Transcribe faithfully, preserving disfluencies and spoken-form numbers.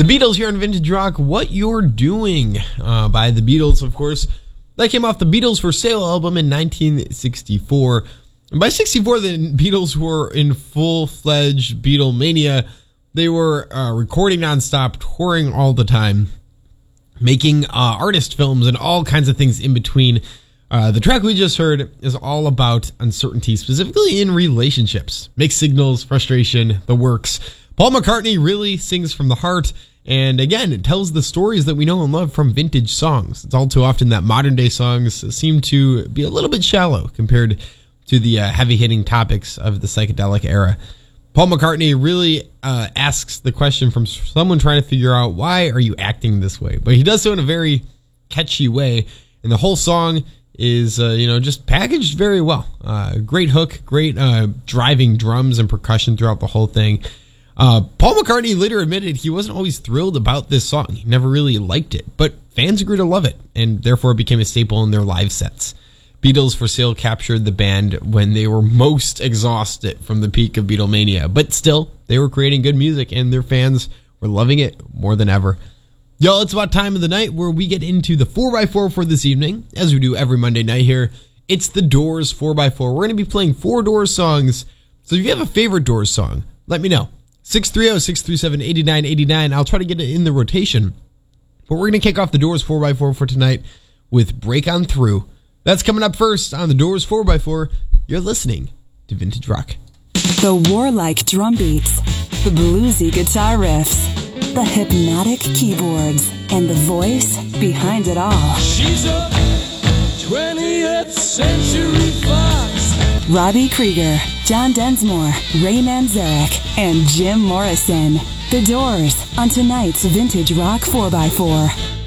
The Beatles here on Vintage Rock, What You're Doing, uh, by the Beatles, of course. That came off the Beatles for Sale album in nineteen sixty-four. And by sixty-four, the Beatles were in full-fledged Beatlemania. They were uh, recording nonstop, touring all the time, making uh, artist films and all kinds of things in between. Uh, the track we just heard is all about uncertainty, specifically in relationships. Mixed signals, frustration, the works. Paul McCartney really sings from the heart, and again, it tells the stories that we know and love from vintage songs. It's all too often that modern-day songs seem to be a little bit shallow compared to the uh, heavy-hitting topics of the psychedelic era. Paul McCartney really uh, asks the question from someone trying to figure out, why are you acting this way? But he does so in a very catchy way, and the whole song is, uh, you know, just packaged very well. Uh, great hook, great uh, driving drums and percussion throughout the whole thing. Uh, Paul McCartney later admitted he wasn't always thrilled about this song. He never really liked it, but fans grew to love it, and therefore it became a staple in their live sets. Beatles for Sale captured the band when they were most exhausted from the peak of Beatlemania, but still, they were creating good music, and their fans were loving it more than ever. Y'all, it's about time of the night where we get into the four by four for this evening, as we do every Monday night here. It's the Doors four by four. We're going to be playing four Doors songs, so if you have a favorite Doors song, let me know. six three zero, six three seven, eight nine eight nine. I'll try to get it in the rotation. But we're going to kick off the Doors four by four for tonight with Break On Through. That's coming up first on the Doors four by four. You're listening to Vintage Rock. The warlike drum beats, the bluesy guitar riffs, the hypnotic keyboards, and the voice behind it all. She's a twentieth century fox. Robbie Krieger, John Densmore, Ray Manzarek, and Jim Morrison. The Doors on tonight's Vintage Rock four by four.